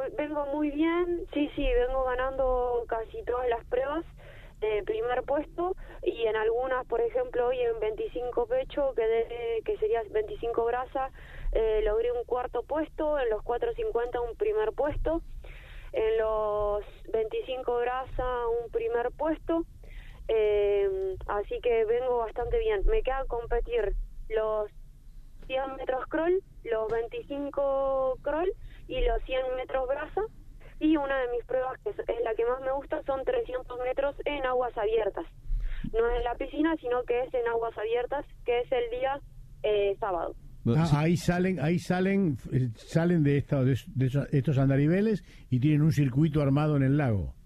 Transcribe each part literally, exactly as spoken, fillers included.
vengo muy bien, sí, sí, vengo ganando casi todas las pruebas de primer puesto, y en algunas, por ejemplo, hoy en veinticinco pecho, que, que sería veinticinco brasa, eh, logré un cuarto puesto, en los cuatrocientos cincuenta un primer puesto, en los veinticinco brasa un primer puesto, eh, así que vengo bastante bien. Me queda competir los cien metros crawl, los veinticinco crawl y los cien metros brasa, y una de mis pruebas, que es la que más me gusta, son trescientos metros en aguas abiertas. No es en la piscina, sino que es en aguas abiertas, que es el día eh, sábado. Ah, ahí salen, ahí salen, eh, salen de, esta, de, de esos, estos andariveles y tienen un circuito armado en el lago.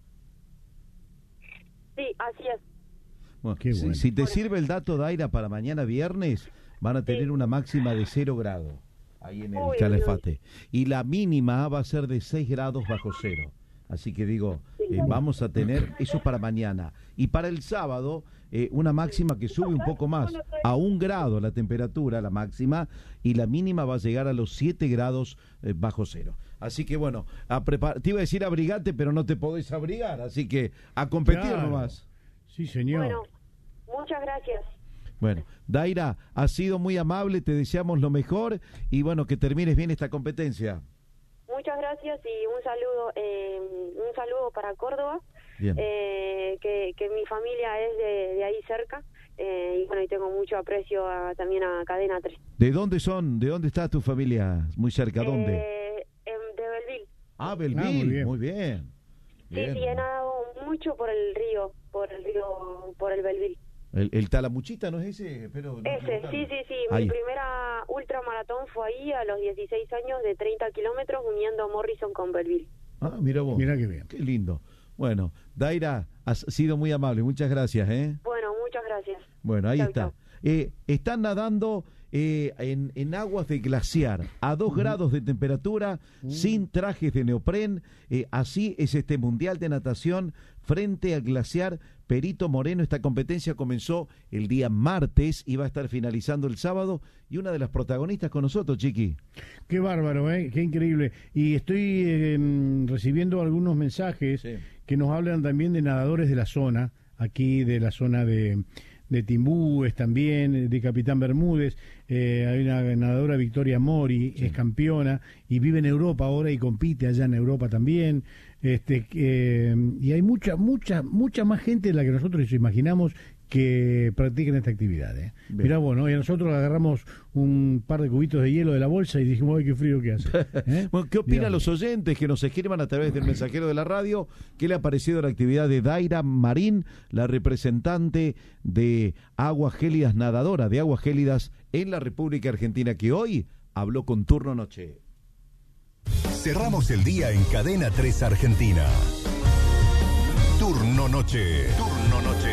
Sí, así es. Bueno, Qué si, bueno. si te sirve el dato, Daira, para mañana viernes van a tener Sí. una máxima de cero grados ahí en el Uy, Calafate. Y la mínima va a ser de seis grados bajo cero. Así que digo, eh, vamos a tener eso para mañana. Y para el sábado, eh, una máxima que sube un poco más, a un grado la temperatura, la máxima, y la mínima va a llegar a los siete grados eh, bajo cero. Así que bueno, a prepar- te iba a decir abrigate, pero no te podés abrigar, así que a competir Claro. nomás. Sí, señor. Bueno, muchas gracias. Bueno, Daira, has sido muy amable, te deseamos lo mejor y bueno, que termines bien esta competencia. Muchas gracias y un saludo, eh, un saludo para Córdoba, Bien. eh, que, que mi familia es de, de ahí cerca, eh, y bueno, y tengo mucho aprecio a, también a Cadena tres. ¿De dónde son? ¿De dónde está tu familia? Muy cerca, ¿dónde? Eh, en- de Belville. Ah, Ah, Belville, muy bien. muy bien. Sí, Bien. sí, he nadado mucho por el río, por el río, por el Belville. El, el Talamuchita, ¿no es ese? Espero no Ese, equivocarme. sí, sí, sí. Ahí. Mi primera ultramaratón fue ahí a los dieciséis años, de treinta kilómetros, uniendo Morrison con Belville. Ah, mira vos. Mirá qué bien. Qué lindo. Bueno, Daira, has sido muy amable, muchas gracias, ¿eh? Bueno, muchas gracias. Bueno, ahí Chau, está. chau. Eh, están nadando eh, en, en aguas de glaciar, a dos grados de temperatura, sin trajes de neopren. Eh, así es este Mundial de Natación frente al glaciar Perito Moreno. Esta competencia comenzó el día martes y va a estar finalizando el sábado. Y una de las protagonistas con nosotros, Chiqui. Qué bárbaro, ¿eh? Qué increíble. Y estoy eh, recibiendo algunos mensajes Sí. que nos hablan también de nadadores de la zona, aquí de la zona de, de Timbúes también, de Capitán Bermúdez. Eh, hay una nadadora, Victoria Mori, Sí. es campeona y vive en Europa ahora y compite allá en Europa también. Este, eh, y hay mucha, mucha, mucha más gente de la que nosotros imaginamos que practiquen esta actividad. ¿eh? Bien. Mirá, bueno, y nosotros agarramos un par de cubitos de hielo de la bolsa y dijimos, ¡ay, qué frío que hace! ¿eh? Bueno, ¿qué opinan Mirá. los oyentes que nos escriban a través del mensajero de la radio? ¿Qué le ha parecido la actividad de Daira Marín, la representante de Aguas Gélidas, nadadora de Aguas Gélidas en la República Argentina, que hoy habló con Turno Noche? Cerramos el día en Cadena tres Argentina. Turno Noche. Turno Noche.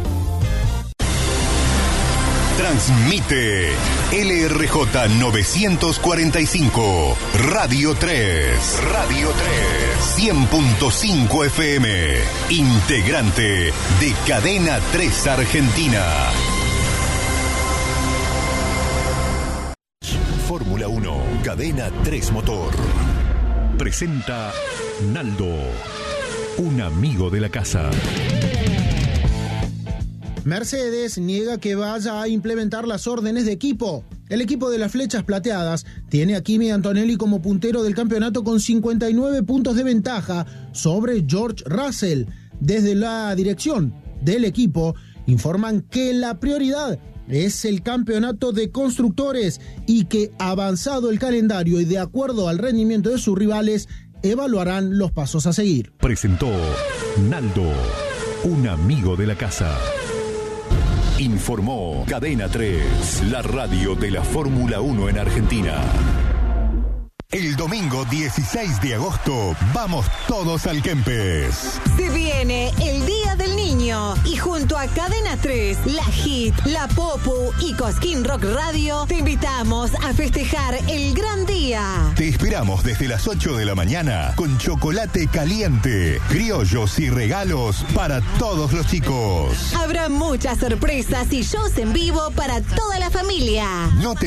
Transmite L R J novecientos cuarenta y cinco, Radio tres. Radio tres. cien punto cinco F M. Integrante de Cadena tres Argentina. Fórmula uno, Cadena tres Motor. Presenta Naldo, un amigo de la casa. Mercedes niega que vaya a implementar las órdenes de equipo. El equipo de las flechas plateadas tiene a Kimi Antonelli como puntero del campeonato con cincuenta y nueve puntos de ventaja sobre George Russell. Desde la dirección del equipo informan que la prioridad es el campeonato de constructores y que, avanzado el calendario y de acuerdo al rendimiento de sus rivales, evaluarán los pasos a seguir. Presentó Naldo, un amigo de la casa. Informó Cadena tres, la radio de la Fórmula uno en Argentina. El domingo dieciséis de agosto vamos todos al Kempes. Se viene el Día del Niño y junto a Cadena tres, La Hit, La Popu y Cosquín Rock Radio te invitamos a festejar el gran día. Te esperamos desde las ocho de la mañana con chocolate caliente, criollos y regalos para todos los chicos. Habrá muchas sorpresas y shows en vivo para toda la familia. No te